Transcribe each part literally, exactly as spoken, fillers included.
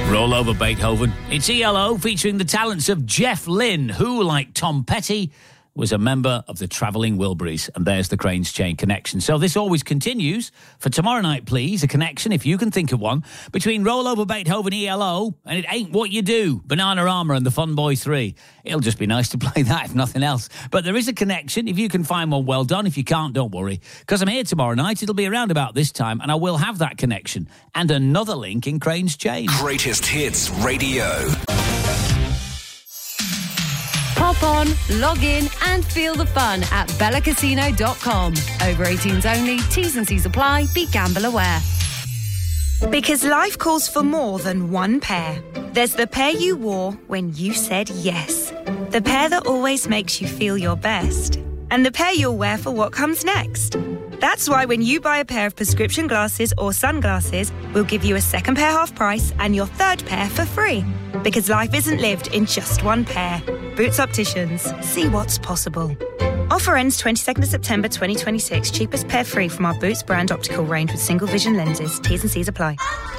Roll over Beethoven. It's E L O featuring the talents of Jeff Lynne, who, like Tom Petty, was a member of the Travelling Wilburys. And there's the Crane's Chain connection. So this always continues. For tomorrow night, please, a connection, if you can think of one, between Roll Over Beethoven, E L O, and It Ain't What You Do, Banana Armour and the Fun Boy three. It'll just be nice to play that, if nothing else. But there is a connection. If you can find one, well done. If you can't, don't worry. Because I'm here tomorrow night. It'll be around about this time, and I will have that connection. And another link in Crane's Chain. Greatest Hits Radio. Hop on, log in and feel the fun at bella casino dot com. Over eighteens only, T's and C's apply, be gamble aware. Because life calls for more than one pair. There's the pair you wore when you said yes. The pair that always makes you feel your best. And the pair you'll wear for what comes next. That's why when you buy a pair of prescription glasses or sunglasses, we'll give you a second pair half price and your third pair for free. Because life isn't lived in just one pair. Boots Opticians. See what's possible. Offer ends twenty-second of September twenty twenty-six. Cheapest pair free from our Boots brand optical range with single vision lenses. T's and C's apply.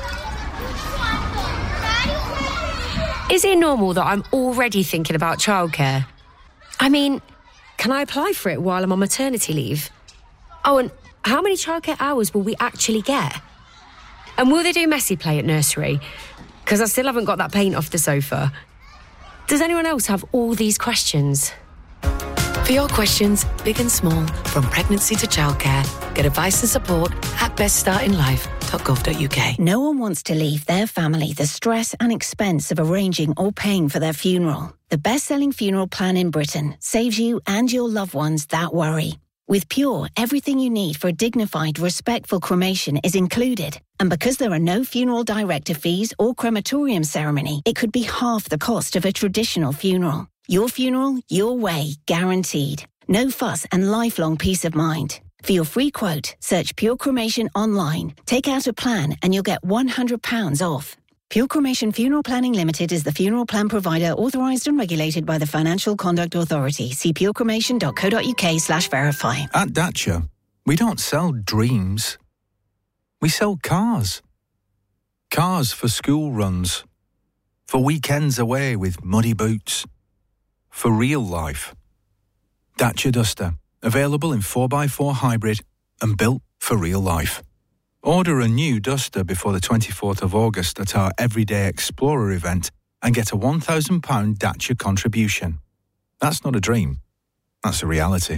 Is it normal that I'm already thinking about childcare? I mean, can I apply for it while I'm on maternity leave? Oh, and how many childcare hours will we actually get? And will they do messy play at nursery? Because I still haven't got that paint off the sofa. Does anyone else have all these questions? For your questions, big and small, from pregnancy to childcare, get advice and support at best starting life dot gov dot uk. No one wants to leave their family the stress and expense of arranging or paying for their funeral. The best-selling funeral plan in Britain saves you and your loved ones that worry. With Pure, everything you need for a dignified, respectful cremation is included. And because there are no funeral director fees or crematorium ceremony, it could be half the cost of a traditional funeral. Your funeral, your way, guaranteed. No fuss and lifelong peace of mind. For your free quote, search Pure Cremation online. Take out a plan and you'll get one hundred pounds off. Pure Cremation Funeral Planning Limited is the funeral plan provider authorised and regulated by the Financial Conduct Authority. See pure cremation dot co dot uk slash verify. At Dacia, we don't sell dreams. We sell cars. Cars for school runs. For weekends away with muddy boots. For real life. Dacia Duster. Available in four by four hybrid and built for real life. Order a new Duster before the twenty-fourth of August at our Everyday Explorer event and get a one thousand pounds Dacia contribution. That's not a dream. That's a reality.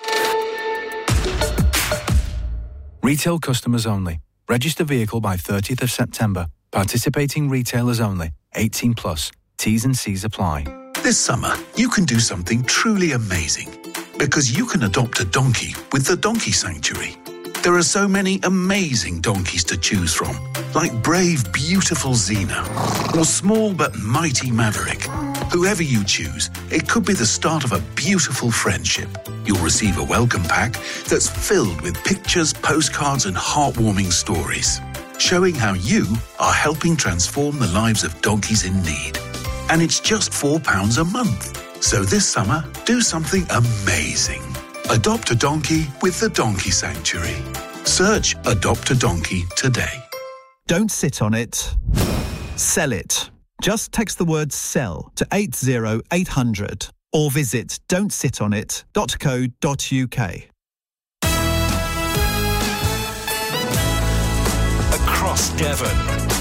Retail customers only. Register vehicle by thirtieth of September. Participating retailers only. eighteen plus. T's and C's apply. This summer, you can do something truly amazing. Because you can adopt a donkey with the Donkey Sanctuary. There are so many amazing donkeys to choose from, like brave, beautiful Xena, or small but mighty Maverick. Whoever you choose, it could be the start of a beautiful friendship. You'll receive a welcome pack that's filled with pictures, postcards, and heartwarming stories, showing how you are helping transform the lives of donkeys in need. And it's just four pounds a month. So this summer, do something amazing. Adopt a donkey with the Donkey Sanctuary. Search Adopt a Donkey today. Don't sit on it. Sell it. Just text the word SELL to eight zero eight hundred or visit don't sit on it dot co dot uk. Across Devon.